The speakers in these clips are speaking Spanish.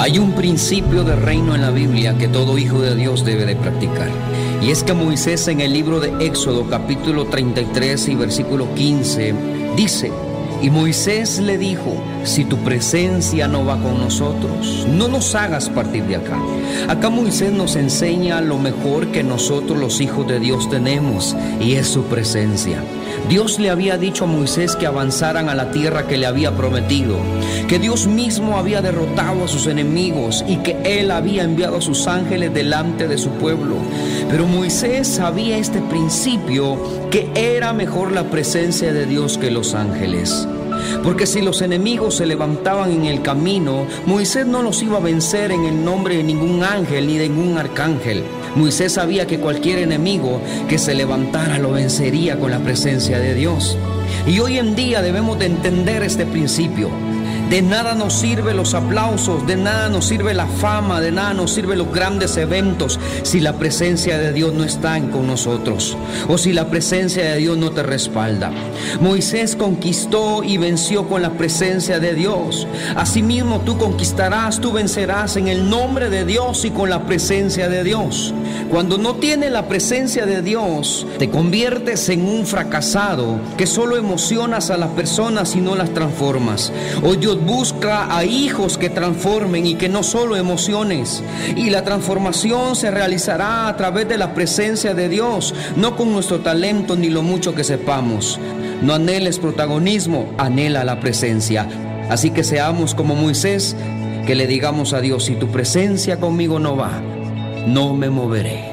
Hay un principio de reino en la Biblia que todo hijo de Dios debe de practicar. Y es que Moisés en el libro de Éxodo capítulo 33 y versículo 15 dice: y Moisés le dijo: si tu presencia no va con nosotros, no nos hagas partir de acá. Acá Moisés nos enseña lo mejor que nosotros los hijos de Dios tenemos, y es su presencia. Dios le había dicho a Moisés que avanzaran a la tierra que le había prometido, que Dios mismo había derrotado a sus enemigos y que Él había enviado a sus ángeles delante de su pueblo. Pero Moisés sabía este principio, que era mejor la presencia de Dios que los ángeles. Porque si los enemigos se levantaban en el camino, Moisés no los iba a vencer en el nombre de ningún ángel ni de ningún arcángel. Moisés sabía que cualquier enemigo que se levantara lo vencería con la presencia de Dios. Y hoy en día debemos de entender este principio. De nada nos sirven los aplausos, de nada nos sirve la fama, de nada nos sirven los grandes eventos si la presencia de Dios no está con nosotros, o si la presencia de Dios no te respalda. Moisés conquistó y venció con la presencia de Dios. Asimismo tú conquistarás, tú vencerás en el nombre de Dios y con la presencia de Dios. Cuando no tienes la presencia de Dios, te conviertes en un fracasado que solo emocionas a las personas y no las transformas. Hoy Dios busca a hijos que transformen y que no solo emociones. Y la transformación se realizará a través de la presencia de Dios, no con nuestro talento ni lo mucho que sepamos. No anheles protagonismo, anhela la presencia. Así que seamos como Moisés, que le digamos a Dios: si tu presencia conmigo no va, no me moveré.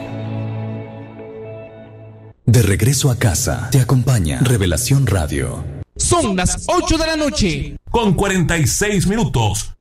De regreso a casa, te acompaña Revelación Radio. Son las 8 de la noche, con 46 minutos.